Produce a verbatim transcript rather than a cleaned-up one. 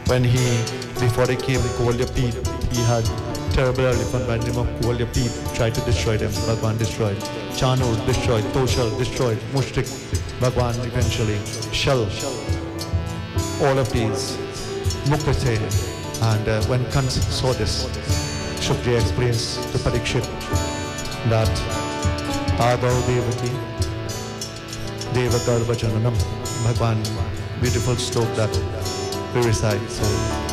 When he, before they came, Kovalyapeet, he had terrible elephant by the name of Kovalyapeet, tried to destroy them. Bhagwan destroyed. Chanur destroyed. Toshal destroyed. Mushrik, Bhagwan eventually. Shal, all of these. Mukte. And uh, when Kans saw this, Shukdev explains to Parikshit that Adau Devaki Devagarva Jananam, Bhagwan, beautiful sloka that we recite. So